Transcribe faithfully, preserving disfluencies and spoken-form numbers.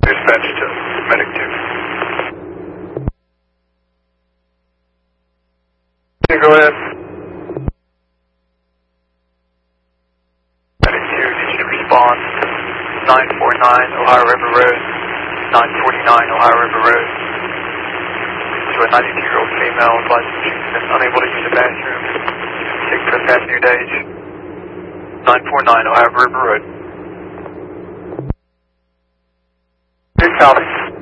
Dispatch to Medic two. Okay, go ahead. Medic two, need you to respond. nine four nine Ohio River Road. nine forty-nine Ohio River Road. To a ninety-two-year-old female advised that she's been unable to use the bathroom. Sick for the past few days. nine four nine Ohio River Road. Good, Calvin.